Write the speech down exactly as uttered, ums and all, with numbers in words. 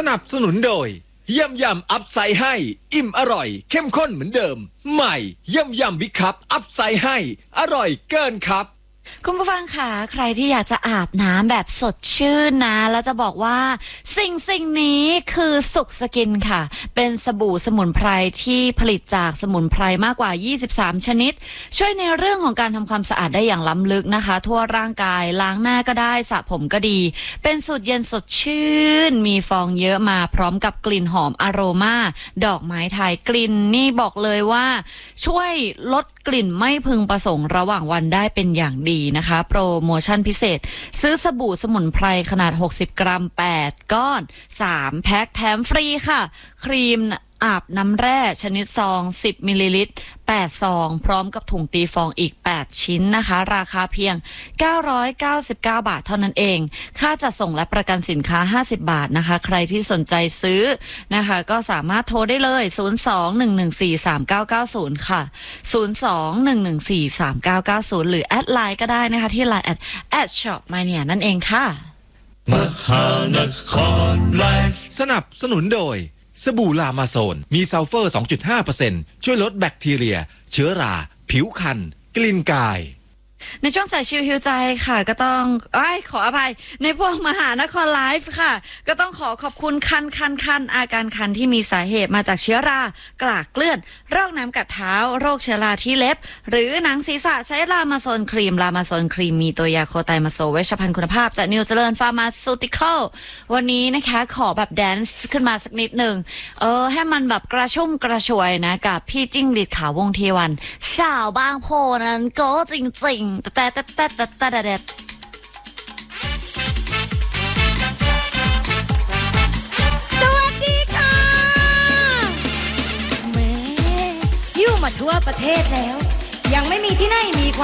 นับสนุนโดยยำยำอัพไซด์ให้อิ่มอร่อยเข้มข้นเหมือนเดิมใหม่ยำยำบิ๊กคัพอัพไซด์ให้อร่อยเกินครับคุณผู้ฟังค่ะใครที่อยากจะอาบน้ำแบบสดชื่นนะแล้วจะบอกว่าสิ่งสิ่งนี้คือสุขสกินค่ะเป็นสบู่สมุนไพรที่ผลิตจากสมุนไพรมากกว่ายี่สิบสามชนิดช่วยในเรื่องของการทำความสะอาดได้อย่างล้ำลึกนะคะทั่วร่างกายล้างหน้าก็ได้สระผมก็ดีเป็นสูตรเย็นสดชื่นมีฟองเยอะมาพร้อมกับกลิ่นหอมอโรมาดอกไม้ไทยกลิ่นนี่บอกเลยว่าช่วยลดกลิ่นไม่พึงประสงค์ระหว่างวันได้เป็นอย่างดีนะคะโปรโมชั่นพิเศษซื้อสบู่สมุนไพรขนาดหกสิบกรัมแปดก้อนสามแพ็คแถมฟรีค่ะครีมอาบน้ำแร่ชนิดซองสิบมิลลิลิตรแปดซองพร้อมกับถุงตีฟองอีกแปดชิ้นนะคะราคาเพียงเก้าร้อยเก้าสิบเก้าบาทเท่านั้นเองค่าจัดส่งและประกันสินค้าห้าสิบบาทนะคะใครที่สนใจซื้อนะคะก็สามารถโทรได้เลยศูนย์ สอง หนึ่ง หนึ่ง สี่ สาม เก้า เก้า ศูนย์ค่ะศูนย์ สอง หนึ่ง หนึ่ง สี่ สาม เก้า เก้า ศูนย์หรือแอดไลน์ก็ได้นะคะที่ ไลน์ แอด แอด ช็อป มาเนี่ยนั่นเองค่ะมหานครไลฟ์สนับสนุนโดยสบู่ลามาโซนมีซัลเฟอร์ สองจุดห้าเปอร์เซ็นต์ ช่วยลดแบคทีเรียเชื้อราผิวคันกลิ่นกายในช่วงสายชิลฮิวใจค่ะก็ต้องเอ้ยขออภัยในพวกมหานครไลฟ์ค่ะก็ต้องขอขอบคุณคันคันคันอาการคันที่มีสาเหตุมาจากเชื้อรากลากเกลื่อนโรคน้ำกัดเท้าโรคเชื้อราที่เล็บหรือหนังศีรษะใช้ลามาโซนครีมลามาโซนครีมมีตัวยาโคไตมาโซเวชภัณฑ์คุณภาพจากนิวเจริญฟาร์มาซูติคอลวันนี้นะคะขอแบบแดนซ์ขึ้นมาสักนิดหนึ่งเออให้มันแบบกระชุ่มกระชวยนะกับพี่จิ้งหรีดขาววงเทวันสาวบางโพนั้นก็จริงๆแต่แต่แต่แต่แต่แต่แต่สวัสดีค่ะแม่อยู่มาทั่วประเทศแล้วยังไม่มีที่ไหนมีความ